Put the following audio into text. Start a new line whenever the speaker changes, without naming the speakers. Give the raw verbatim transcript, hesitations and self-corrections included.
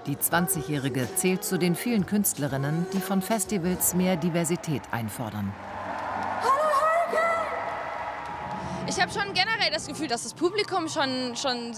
Die zwanzigjährige zählt zu den vielen Künstlerinnen, die von Festivals mehr Diversität einfordern.
Ich habe schon generell das Gefühl, dass das Publikum schon, schon